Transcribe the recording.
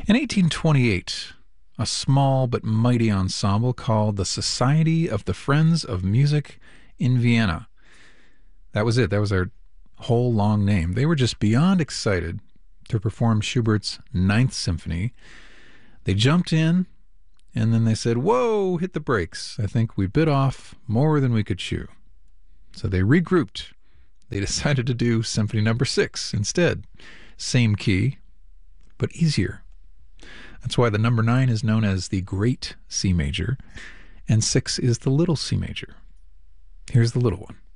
In 1828, a small but mighty ensemble called the Society of the Friends of Music in Vienna. That was it. That was their whole long name. They were just beyond excited to perform Schubert's Ninth Symphony. They jumped in, and then they said, "Whoa, hit the brakes. I think we bit off more than we could chew." So they regrouped. They decided to do Symphony Number 6 instead. Same key, but easier. That's why the number 9 is known as the Great C Major, and 6 is the Little C Major. Here's the little one.